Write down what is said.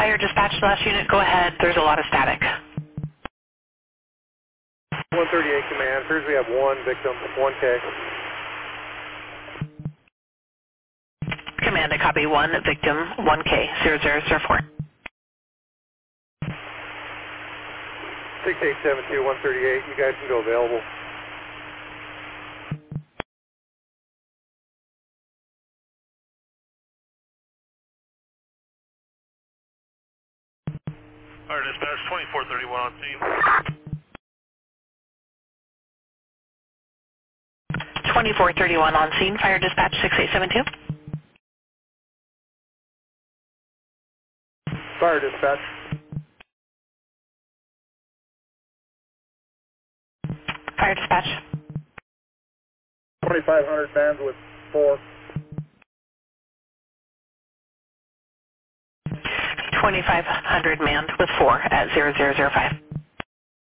Fire dispatch, last unit, go ahead. There's a lot of static. 138 command. First we have one victim, 1K. Command, I copy 1 victim, 1K, 0004. 6872, 138. You guys can go available. Fire dispatch, 2431 on scene. 2431 on scene. Fire dispatch 6872. Fire dispatch. Fire dispatch. 2500 bands with 4. 2500 manned with 4 at 0005.